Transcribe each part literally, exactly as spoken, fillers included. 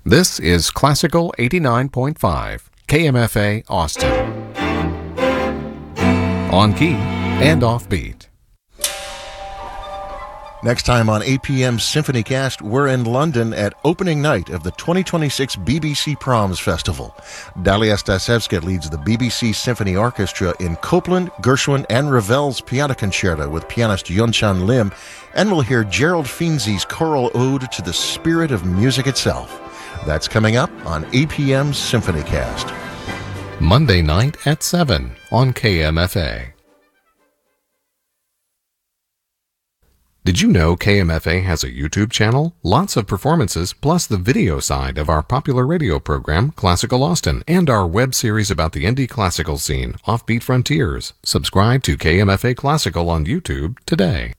This is Classical eighty-nine point five, K M F A Austin. On key and offbeat. Next time on A P M's SymphonyCast, we're in London at opening night of the twenty twenty-six B B C Proms Festival. Dalia Stasevska leads the B B C Symphony Orchestra in Copland, Gershwin, and Ravel's Piano Concerto with pianist Yunchan Lim, and we'll hear Gerald Finzi's choral ode to the spirit of music itself. That's coming up on A P M's SymphonyCast. Monday night at seven on K M F A. Did you know K M F A has a YouTube channel? Lots of performances, plus the video side of our popular radio program, Classical Austin, and our web series about the indie classical scene, Offbeat Frontiers. Subscribe to K M F A Classical on YouTube today.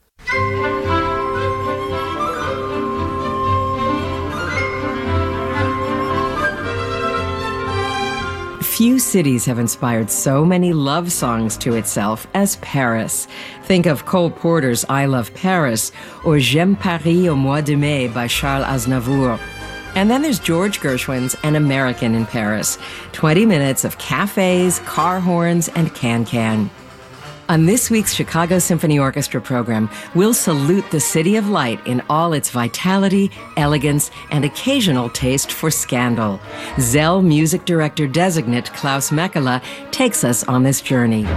Few cities have inspired so many love songs to itself as Paris. Think of Cole Porter's I Love Paris or J'aime Paris au mois de mai by Charles Aznavour. And then there's George Gershwin's An American in Paris. twenty minutes of cafes, car horns, and can-can. On this week's Chicago Symphony Orchestra program, we'll salute the City of Light in all its vitality, elegance, and occasional taste for scandal. Zell music director designate Klaus Mekela takes us on this journey.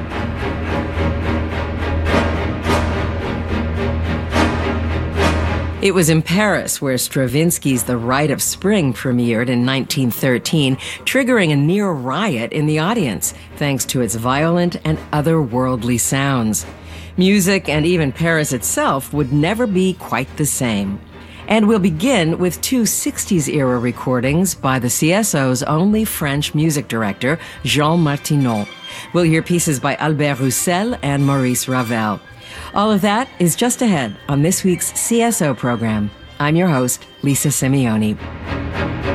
It was in Paris where Stravinsky's The Rite of Spring premiered in nineteen thirteen, triggering a near riot in the audience, thanks to its violent and otherworldly sounds. Music and even Paris itself would never be quite the same. And we'll begin with two sixties-era recordings by the C S O's only French music director, Jean Martineau. We'll hear pieces by Albert Roussel and Maurice Ravel. All of that is just ahead on this week's C S O program. I'm your host, Lisa Simeone.